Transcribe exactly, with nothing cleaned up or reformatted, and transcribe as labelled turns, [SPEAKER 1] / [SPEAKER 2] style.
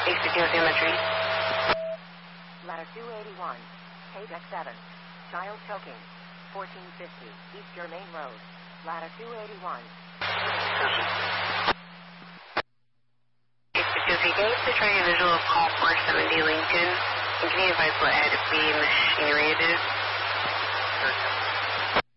[SPEAKER 1] eight fifty telemetry.
[SPEAKER 2] Ladder two eighty-one, K deck seven, child choking, fourteen fifty, East Germain Road, ladder two eighty-one.
[SPEAKER 1] eight fifty, okay, can you please try a visual of call four seventy Lincoln? And can you advise what head of the machinery it is?